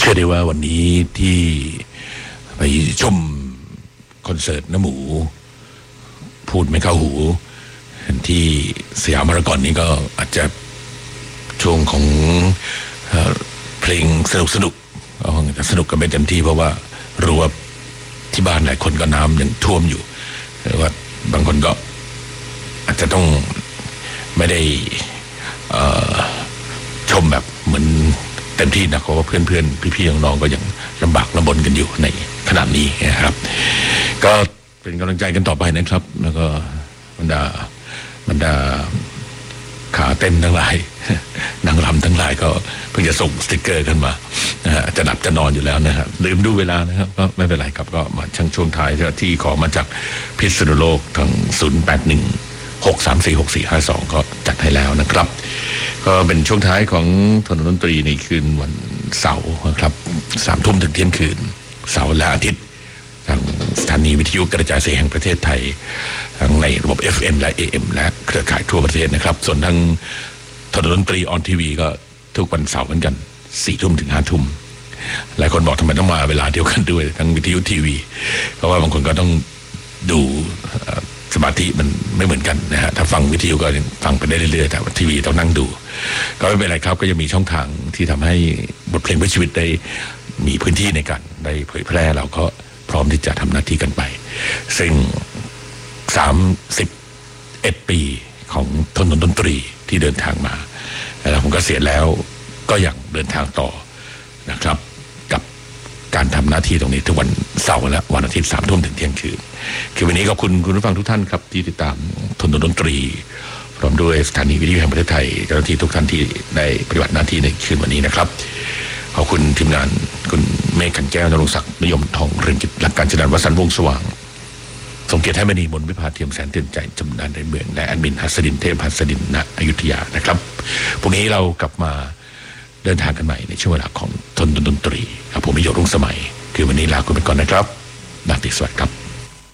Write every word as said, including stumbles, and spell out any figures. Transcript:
ชื่อได้ว่าวันนี้ที่ไปชมคอนเสิร์ตน้ำหมูพูดไม่เข้าหูที่สยามพารากอนนี้ก็อาจจะช่วงของเพลงสนุกสนุกจะสนุกกันไม่เต็มที่เพราะว่ารู้ว่าที่บ้านหลายคนก็น้ำยังท่วมอยู่แต่ว่าบางคนก็อาจจะต้องไม่ได้ชมแบบเหมือนเต็มที่นะเพราะว่าเพื่อนๆพี่ๆน้องๆก็ยังลำบากลำบนกันอยู่ในขณะนี้นะครับก็เป็นกำลังใจกันต่อไปนะครับแล้วก็บรรดาบรรดาขาเต้นทั้งหลายนางรำทั้งหลายก็เพิ่งจะส่งสติกเกอร์กันมานะฮะจะหลับจะนอนอยู่แล้วนะครับลืมดูเวลานะครับก็ไม่เป็นไรครับก็มาช่างช่วงท้ายที่ขอมาจากพิษณุโลกทางศูนย์แปดหนึ่งหกสามสี่หกสี่ห้าสองก็จัดให้แล้วนะครับก็เป็นช่วงท้ายของถนนดนตรีในคืนวันเสาร์นะครับสามทุ่มถึงเที่ยงคืนเสาร์และอาทิตย์ทางสถานีวิทยุกระจายเสียงแห่งประเทศไทยทั้งในระบบ เอฟ เอ็ม และ เอ เอ็ม และเครือข่ายทั่วประเทศนะครับส่วนทางถนนดนตรีออนทีวีก็ทุกวันเสาร์เหมือนกันสี่ทุ่มถึงห้าทุ่มหลายคนบอกทำไมต้องมาเวลาเดียวกันด้วยทั้งวิทยุทีวีเพราะว่าบางคนก็ต้องดูสมาธิมันไม่เหมือนกันนะฮะถ้าฟังวิทยุก็ฟังไปได้เรื่อยๆแต่ว่าทีวีต้องนั่งดูก็ไม่เป็นไรครับก็จะมีช่องทางที่ทำให้บทเพลงเพื่อชีวิตได้มีพื้นที่ในการได้เผยแพร่เราก็พร้อมที่จะทำหน้าที่กันไปซึ่งสามสิบเอ็ดปีของถนนดนตรีที่เดินทางมาแล้วผมก็เสียแล้วก็ยังเดินทางต่อนะครับกับการทำหน้าที่ตรงนี้ทุกวันเสาร์และวันอาทิตย์สามทุ่มถึงเที่ยงคืนคือวันนี้ขอบคุณคุณผู้ฟังทุกท่านครับที่ติดตามถนนดนตรีพร้อมด้วยสถานีวิทยุแห่งประเทศไทยเจ้าหน้าที่ทุกท่านที่ได้ปฏิบัติหน้าที่ในคืนวันนี้นะครับขอบคุณทีมงานคุณเมฆขันแก้วนรงศักดิ์นิยมทองเรืองกิจหลักการจัดการวสันต์วงสว่างสมเกียรติให้มณีมนวิภาเทียมแสนเตือนใจจำนานในเมืองและแอดมินหัสดินเทพหัสดินณอยุธยานะครับพรุ่งนี้เรากลับมาเดินทางกันใหม่ในช่วงเวลาของถนนดนตรีครับผมมิโยรุ่งสมัยคือวันนี้ลาคุณไปก่อนนะครับราตรีสวัสดิ์ครับ